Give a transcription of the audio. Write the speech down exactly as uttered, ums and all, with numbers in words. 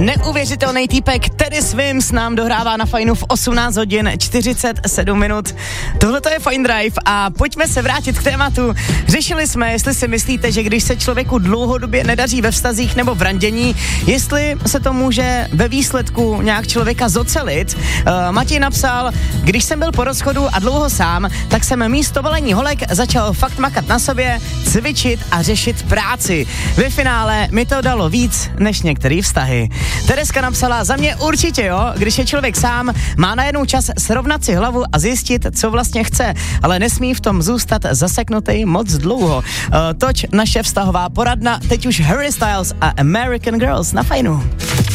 Neuvěřitelný týpek Teddy Swims nám dohrává na Fajnu v osmnáct hodin čtyřicet sedm minut. Tohle to je Fine Drive a pojďme se vrátit k tématu. Řešili jsme, jestli si myslíte, že když se člověku dlouhodobě nedaří ve vztazích nebo v randění, jestli se to může ve výsledku nějak člověka zocelit. Uh, Matěj napsal, když jsem byl po rozchodu a dlouho sám, tak jsem místo volení holek začal fakt makat na sobě, cvičit a řešit práci. Ve finále mi to dalo víc než některé vztahy. Tereska napsala, za mě určitě jo, když je člověk sám, má najednou čas srovnat si hlavu a zjistit, co vlastně chce, ale nesmí v tom zůstat zaseknutý moc dlouho. Uh, toč naše vztahová poradna, teď už Harry Styles a American Girls na Fajnu.